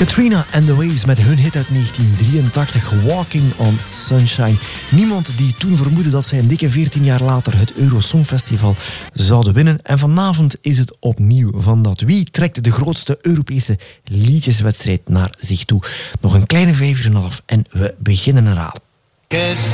Katrina and the Waves met hun hit uit 1983, Walking on Sunshine. Niemand die toen vermoedde dat zij een dikke 14 jaar later het Eurosongfestival zouden winnen. En vanavond is het opnieuw van dat. Wie trekt de grootste Europese liedjeswedstrijd naar zich toe? Nog een kleine 5,5 en we beginnen eraan.